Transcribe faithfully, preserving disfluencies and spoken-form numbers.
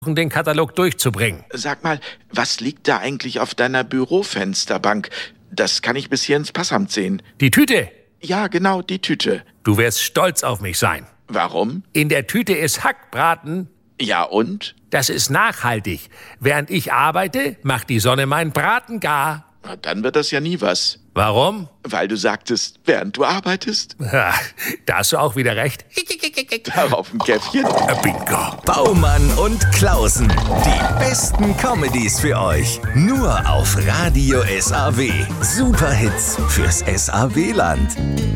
den Katalog durchzubringen. Sag mal, was liegt da eigentlich auf deiner Bürofensterbank? Das kann ich bis hier ins Passamt sehen. Die Tüte? Ja, genau, die Tüte. Du wirst stolz auf mich sein. Warum? In der Tüte ist Hackbraten. Ja, und? Das ist nachhaltig. Während ich arbeite, macht die Sonne meinen Braten gar. Na, dann wird das ja nie was. Warum? Weil du sagtest, während du arbeitest. Ha, da hast du auch wieder recht. Darauf ein Käffchen. Bingo. Baumann und Klausen. Die besten Comedies für euch. Nur auf Radio S A W. Superhits fürs S A W-Land.